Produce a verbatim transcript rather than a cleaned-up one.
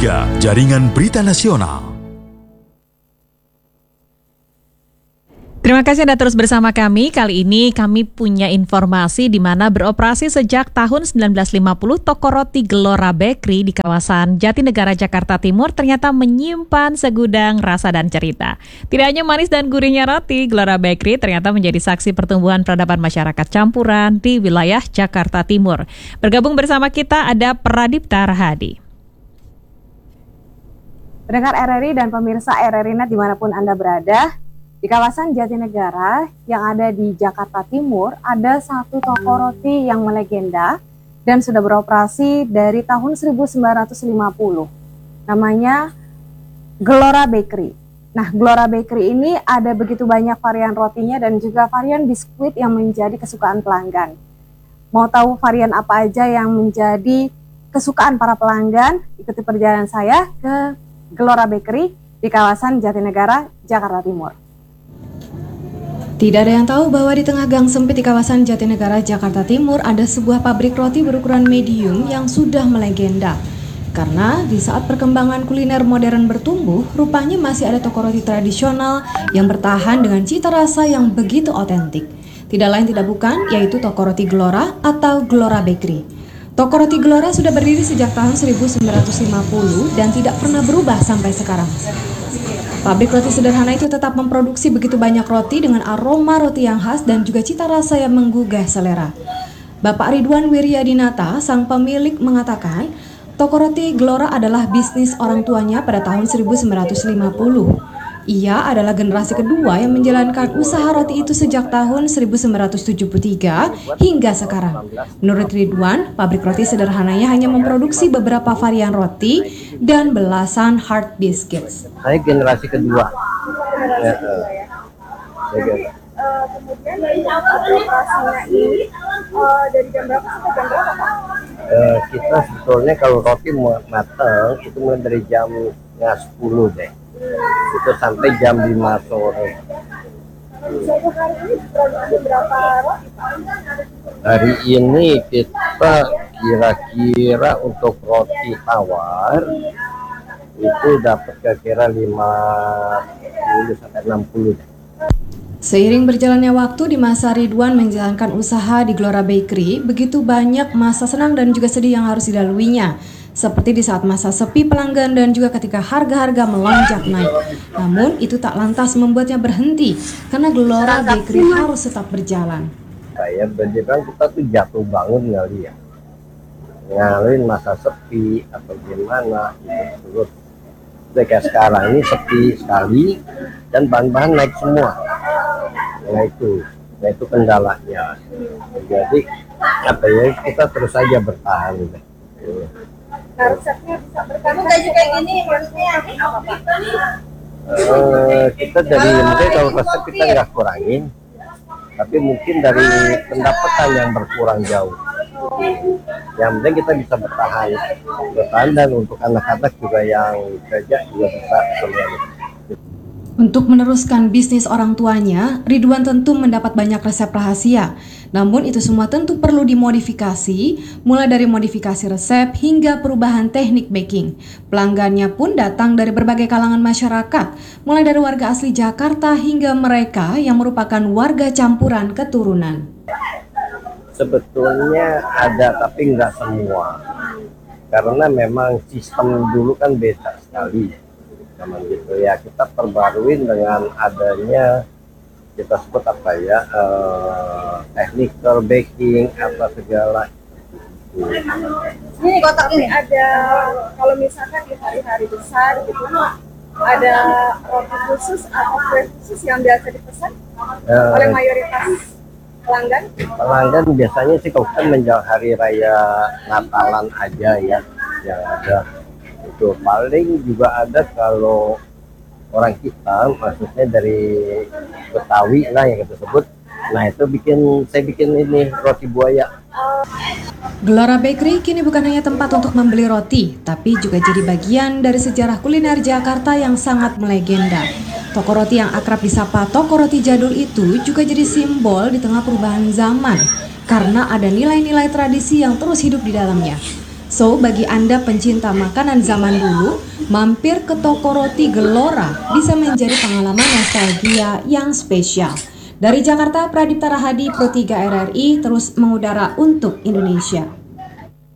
tiga Jaringan Berita Nasional. Terima kasih Anda terus bersama kami. Kali ini kami punya informasi di mana beroperasi sejak tahun sembilan belas lima puluh toko roti Gelora Bakery di kawasan Jatinegara, Jakarta Timur ternyata menyimpan segudang rasa dan cerita. Tidak hanya manis dan gurihnya roti, Gelora Bakery ternyata menjadi saksi pertumbuhan peradaban masyarakat campuran di wilayah Jakarta Timur. Bergabung bersama kita ada Pradipta Rahadi. Pendengar R R I dan pemirsa R R I Net dimanapun Anda berada, di kawasan Jatinegara yang ada di Jakarta Timur ada satu toko roti yang melegenda dan sudah beroperasi dari tahun seribu sembilan ratus lima puluh. Namanya Gelora Bakery. Nah, Gelora Bakery ini ada begitu banyak varian rotinya dan juga varian biskuit yang menjadi kesukaan pelanggan. Mau tahu varian apa aja yang menjadi kesukaan para pelanggan? Ikuti perjalanan saya ke Gelora Bakery di kawasan Jatinegara, Jakarta Timur. Tidak ada yang tahu bahwa di tengah gang sempit di kawasan Jatinegara, Jakarta Timur ada sebuah pabrik roti berukuran medium yang sudah melegenda. Karena di saat perkembangan kuliner modern bertumbuh, rupanya masih ada toko roti tradisional yang bertahan dengan cita rasa yang begitu otentik. Tidak lain tidak bukan, yaitu toko roti Gelora atau Gelora Bakery. Toko roti Gelora sudah berdiri sejak tahun seribu sembilan ratus lima puluh dan tidak pernah berubah sampai sekarang. Pabrik roti sederhana itu tetap memproduksi begitu banyak roti dengan aroma roti yang khas dan juga cita rasa yang menggugah selera. Bapak Ridwan Wiryadinata, sang pemilik, mengatakan toko roti Gelora adalah bisnis orang tuanya pada tahun seribu sembilan ratus lima puluh. Ia adalah generasi kedua yang menjalankan usaha roti itu sejak tahun seribu sembilan ratus tujuh puluh tiga hingga sekarang. Menurut Ridwan, pabrik roti sederhananya hanya memproduksi beberapa varian roti dan belasan hard biscuits. Saya generasi kedua. Ya, uh, ya, Uh, kemudian dari operasinya ini uh, dari jam berapa sampai jam berapa, Pak? Uh, kita sebetulnya kalau roti matang itu mulai dari jam sepuluh deh. Itu sampai jam lima sore. Satu hari ini produksi berapa roti, Pak? Hari ini kita kira-kira untuk roti tawar itu dapat kira-kira lima puluh sampai enam puluh. Seiring berjalannya waktu di masa Ridwan menjalankan usaha di Gelora Bakery, begitu banyak masa senang dan juga sedih yang harus dilaluinya. Seperti di saat masa sepi pelanggan dan juga ketika harga-harga melonjak naik. Namun itu tak lantas membuatnya berhenti karena Gelora Bakery harus tetap berjalan. Saya berjalan kita tuh jatuh bangun kali ya. Ngaluin masa sepi atau gimana gitu. Terus kayak sekarang ini sepi sekali dan bahan-bahan naik semua. Nah itu, nah itu kendalanya. Jadi apa ya, kita terus saja bertahan. Nah, resepnya bisa bertahan kayak gini, maksudnya apa, Pak? Uh, kita dari mungkin kalau resep kita nggak kurangin, tapi mungkin dari pendapatan yang berkurang jauh. Yang penting kita bisa bertahan, bertahan dan untuk anak-anak juga yang kerja juga bisa semuanya. Untuk meneruskan bisnis orang tuanya, Ridwan tentu mendapat banyak resep rahasia. Namun itu semua tentu perlu dimodifikasi, mulai dari modifikasi resep hingga perubahan teknik baking. Pelanggannya pun datang dari berbagai kalangan masyarakat, mulai dari warga asli Jakarta hingga mereka yang merupakan warga campuran keturunan. Sebetulnya ada, tapi nggak semua. Karena memang sistem dulu kan beda sekali. Sama gitu ya, kita perbaruin dengan adanya kita sebut apa ya, uh, technical baking apa segala. Ini kotak ini ada, kalau misalkan di hari-hari besar gitu, ada roti khusus atau kue khusus yang biasa dipesan uh, oleh mayoritas pelanggan? Pelanggan biasanya sih kalau kita menjelang hari raya Natalan aja ya yang ada. Itu paling juga ada kalau orang hitam, maksudnya dari Betawi lah yang kita sebut. Nah itu bikin, saya bikin ini roti buaya. Gelora Bakery kini bukan hanya tempat untuk membeli roti, tapi juga jadi bagian dari sejarah kuliner Jakarta yang sangat melegenda. Toko roti yang akrab disapa toko roti jadul itu juga jadi simbol di tengah perubahan zaman, karena ada nilai-nilai tradisi yang terus hidup di dalamnya. So, bagi Anda pencinta makanan zaman dulu, mampir ke toko roti Gelora bisa menjadi pengalaman nostalgia yang spesial. Dari Jakarta, Pradipta Rahadi, Pro tiga R R I, terus mengudara untuk Indonesia.